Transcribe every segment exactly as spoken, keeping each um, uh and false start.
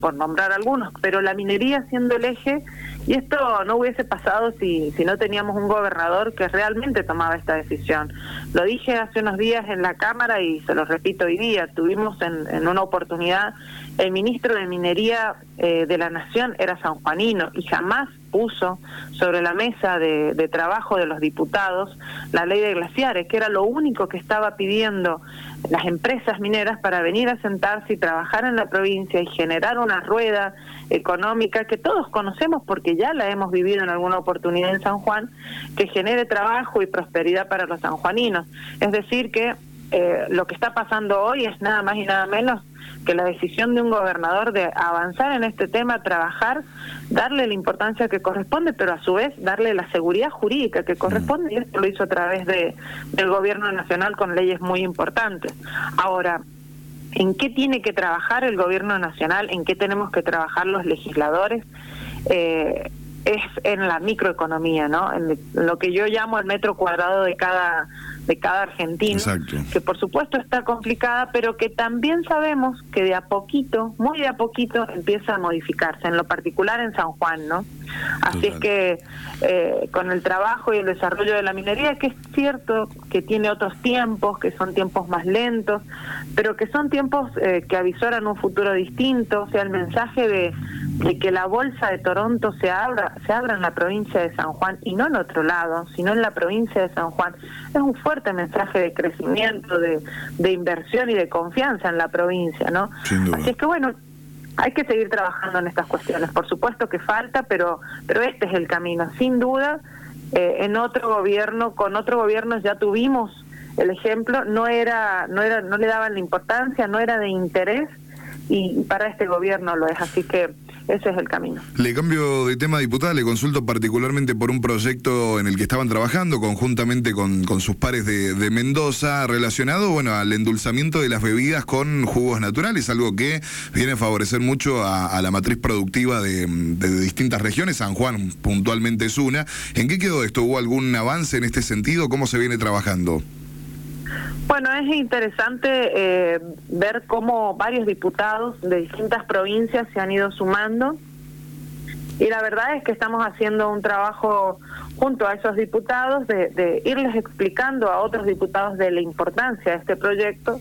por nombrar algunos, pero la minería siendo el eje, y esto no hubiese pasado si, si no teníamos un gobernador que realmente tomaba esta decisión. Lo dije hace unos días en la Cámara y se lo repito hoy día, tuvimos en, en una oportunidad, el ministro de Minería eh, de la Nación era sanjuanino y jamás puso sobre la mesa de, de trabajo de los diputados la ley de glaciares, que era lo único que estaba pidiendo las empresas mineras para venir a sentarse y trabajar en la provincia y generar una rueda económica que todos conocemos porque ya la hemos vivido en alguna oportunidad en San Juan, que genere trabajo y prosperidad para los sanjuaninos. Es decir que eh, lo que está pasando hoy es nada más y nada menos que la decisión de un gobernador de avanzar en este tema, trabajar, darle la importancia que corresponde, pero a su vez darle la seguridad jurídica que corresponde, y esto lo hizo a través de del gobierno nacional con leyes muy importantes. Ahora, ¿en qué tiene que trabajar el gobierno nacional? ¿En qué tenemos que trabajar los legisladores? Eh, es en la microeconomía, ¿no? En lo que yo llamo el metro cuadrado de cada de cada argentino. Exacto. Que por supuesto está complicada, pero que también sabemos que de a poquito, muy de a poquito, empieza a modificarse, en lo particular en San Juan, ¿no? Así Total. es que eh, con el trabajo y el desarrollo de la minería, que es cierto que tiene otros tiempos, que son tiempos más lentos, pero que son tiempos eh, que avisoran un futuro distinto, o sea, el mensaje de, de que la bolsa de Toronto se abra, se abra en la provincia de San Juan y no en otro lado, sino en la provincia de San Juan, es un fuerte mensaje de crecimiento, de, de inversión y de confianza en la provincia, ¿no? Así es que bueno, hay que seguir trabajando en estas cuestiones. Por supuesto que falta, pero pero este es el camino. Sin duda, eh, en otro gobierno, con otro gobierno ya tuvimos el ejemplo, no era, no era, no le daban la importancia, no era de interés, y para este gobierno lo es, así que ese es el camino. Le cambio de tema, diputada, le consulto particularmente por un proyecto en el que estaban trabajando conjuntamente con, con sus pares de, de Mendoza, relacionado, bueno, al endulzamiento de las bebidas con jugos naturales, algo que viene a favorecer mucho a, a la matriz productiva de, de distintas regiones. San Juan puntualmente es una. ¿En qué quedó esto? ¿Hubo algún avance en este sentido? ¿Cómo se viene trabajando? Bueno, es interesante eh, ver cómo varios diputados de distintas provincias se han ido sumando, y la verdad es que estamos haciendo un trabajo junto a esos diputados de, de irles explicando a otros diputados de la importancia de este proyecto,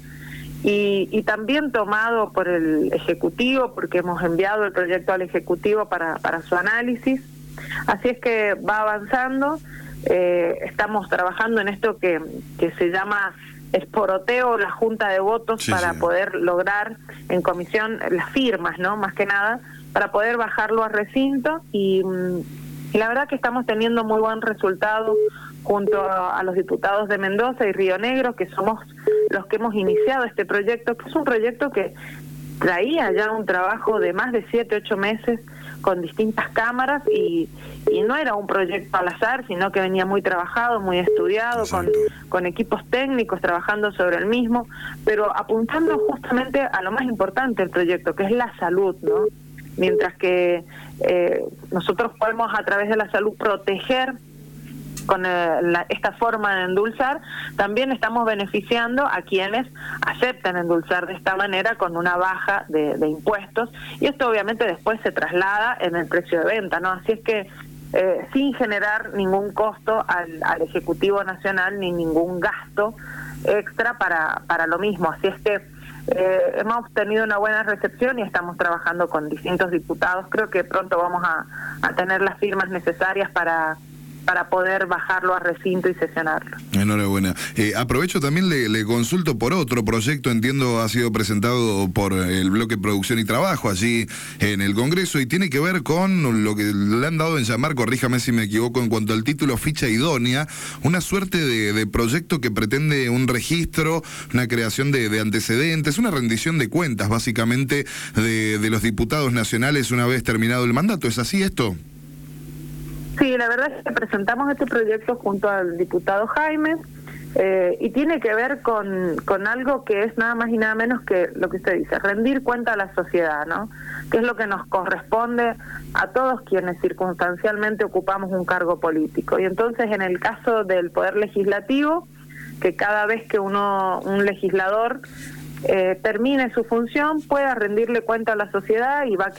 y, y también tomado por el Ejecutivo, porque hemos enviado el proyecto al Ejecutivo para, para su análisis. Así es que va avanzando, eh, estamos trabajando en esto que, que se llama esporoteo, la junta de votos, sí, para sí. poder lograr en comisión las firmas, ¿no? Más que nada, para poder bajarlo a recinto, y, y la verdad que estamos teniendo muy buen resultado junto a, a los diputados de Mendoza y Río Negro, que somos los que hemos iniciado este proyecto, que es un proyecto que traía ya un trabajo de más de siete, ocho meses con distintas cámaras, y, y no era un proyecto al azar, sino que venía muy trabajado, muy estudiado, con, con equipos técnicos trabajando sobre el mismo, pero apuntando justamente a lo más importante del proyecto, que es la salud, ¿no? Mientras que eh, nosotros podemos a través de la salud proteger con eh, la, esta forma de endulzar, también estamos beneficiando a quienes aceptan endulzar de esta manera con una baja de, de impuestos, y esto obviamente después se traslada en el precio de venta, ¿no? Así es que eh, sin generar ningún costo al, al Ejecutivo Nacional ni ningún gasto extra para, para lo mismo. Así es que eh, hemos tenido una buena recepción y estamos trabajando con distintos diputados. Creo que pronto vamos a, a tener las firmas necesarias para para poder bajarlo a recinto y sesionarlo. Enhorabuena. Eh, aprovecho también, le, le consulto por otro proyecto, entiendo ha sido presentado por el Bloque Producción y Trabajo allí en el Congreso, y tiene que ver con lo que le han dado en llamar, corríjame si me equivoco en cuanto al título, ficha idónea, una suerte de, de proyecto que pretende un registro, una creación de, de antecedentes, una rendición de cuentas básicamente de, de los diputados nacionales una vez terminado el mandato. ¿Es así esto? Sí, la verdad es que presentamos este proyecto junto al diputado Jaime, eh, y tiene que ver con, con algo que es nada más y nada menos que lo que usted dice, rendir cuenta a la sociedad, ¿no? Que es lo que nos corresponde a todos quienes circunstancialmente ocupamos un cargo político. Y entonces, en el caso del Poder Legislativo, que cada vez que uno, un legislador eh, termine su función, pueda rendirle cuenta a la sociedad y va a